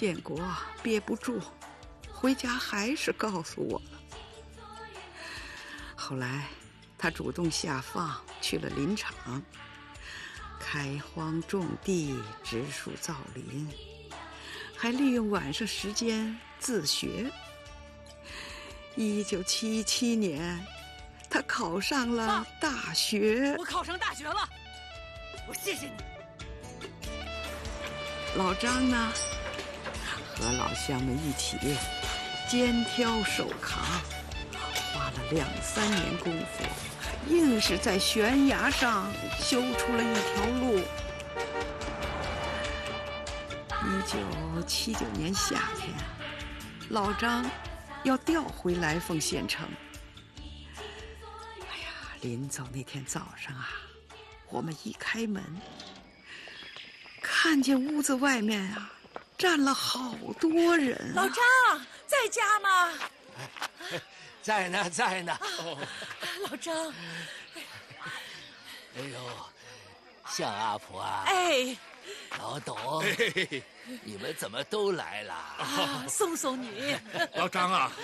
建国憋不住，回家还是告诉我了。后来他主动下放去了林场，开荒种地，植树造林，还利用晚上时间自学。1977年，他考上了大学。 我考上大学了，我谢谢你。 老张呢，和老乡们一起肩挑手扛，花了2、3年功夫，硬是在悬崖上修出了一条路。1979年夏天，老张要调回来凤县城。哎呀，临走那天早上啊，我们一开门，看见屋子外面啊站了好多人啊。 老张在家吗？ 在呢，在呢。 老张， 哎呦，向阿婆啊！ 哎， 老董，你们怎么都来了？ 松松你。 老张啊，